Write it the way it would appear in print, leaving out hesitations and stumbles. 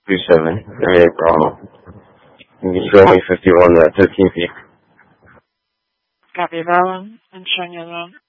27, 38 Bravo. You can show me 51 at 13 feet. Copy, Bravo, and showing you alone.